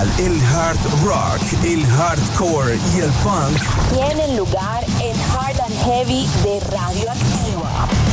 metal, el hard rock, el hardcore y el punk tienen lugar en Hard and Heavy de Radioactiva.